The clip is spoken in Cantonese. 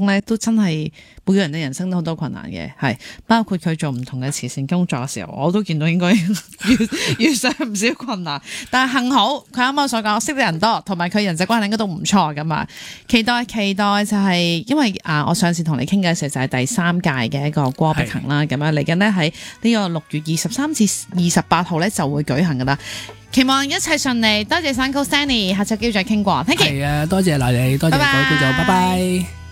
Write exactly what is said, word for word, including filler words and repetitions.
咧，都真係每個人嘅人生都好多困難嘅，係包括佢做唔同嘅慈善工作嘅時候，我都見到應該遇遇上唔少困難。但係幸好佢啱啱所講，識得人多，同埋佢人際關係應該都唔錯噶嘛。期待期待就係、是、因為啊，我上次同你傾嘅時候就係第三屆嘅一個戈壁行啦，咁樣嚟緊呢，喺呢個六月二十三至二十八號咧就會舉行噶啦。期望一切順利，多謝 Uncle Stanley，下次有機會再傾過。Thank you。 係啊，多謝嗱你，多謝各位觀眾，拜拜。